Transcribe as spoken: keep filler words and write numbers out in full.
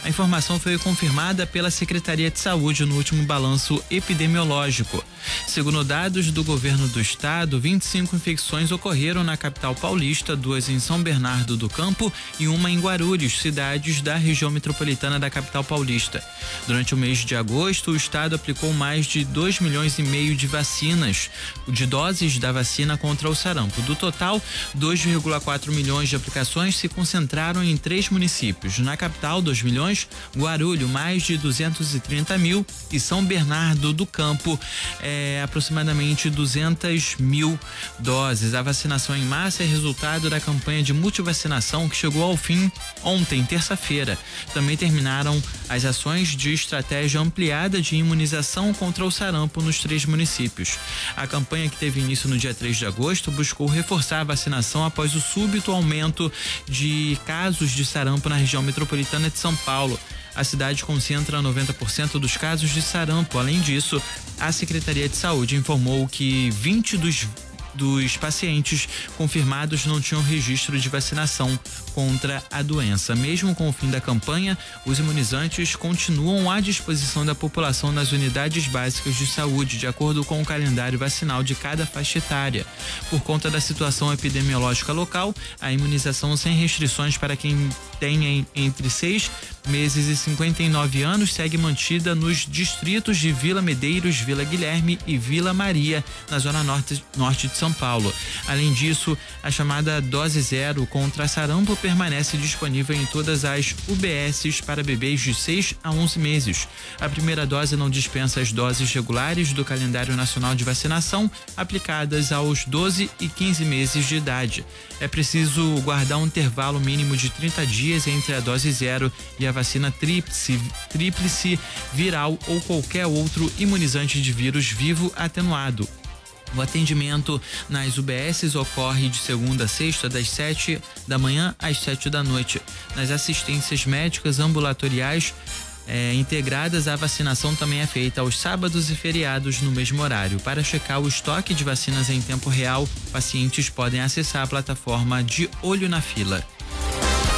A informação foi confirmada pela Secretaria de Saúde no último balanço epidemiológico. Segundo dados do governo do estado, vinte e cinco infecções ocorreram na capital paulista, duas em São Bernardo do Campo e uma em Guarulhos, cidades da região metropolitana da capital paulista. Durante o mês de agosto, o estado aplicou mais de dois milhões e meio de vacinas, de doses da vacina contra o sarampo. Do total, dois vírgula quatro milhões de aplicações se concentraram em três municípios. Na capital, dois milhões, Guarulhos, mais de duzentos e trinta mil e São Bernardo do Campo, é, aproximadamente duzentas mil doses. A vacinação em massa é resultado da campanha de multivacinação que chegou ao fim ontem, terça-feira. Também terminaram as ações de estratégia ampliada de imunização contra o sarampo nos três municípios. A campanha, que teve início no dia três de agosto, buscou reforçar a vacinação após o súbito aumento de casos de sarampo na região metropolitana de São Paulo. A cidade concentra noventa por cento dos casos de sarampo. Além disso, a Secretaria de Saúde informou que vinte dos dos pacientes confirmados não tinham registro de vacinação contra a doença. Mesmo com o fim da campanha, os imunizantes continuam à disposição da população nas unidades básicas de saúde, de acordo com o calendário vacinal de cada faixa etária. Por conta da situação epidemiológica local, a imunização sem restrições para quem tem entre seis meses e cinquenta e nove anos segue mantida nos distritos de Vila Medeiros, Vila Guilherme e Vila Maria, na zona norte, norte de São Paulo. Além disso, a chamada dose zero contra sarampo permanece disponível em todas as U B Ss para bebês de seis a onze meses. A primeira dose não dispensa as doses regulares do calendário nacional de vacinação, aplicadas aos doze e quinze meses de idade. É preciso guardar um intervalo mínimo de trinta dias entre a dose zero e a vacina tríplice, tríplice viral ou qualquer outro imunizante de vírus vivo atenuado. O atendimento nas U B Ss ocorre de segunda a sexta, das sete da manhã às sete da noite. Nas assistências médicas ambulatoriais É, integradas, a vacinação também é feita aos sábados e feriados no mesmo horário. Para checar o estoque de vacinas em tempo real, pacientes podem acessar a plataforma de Olho na Fila.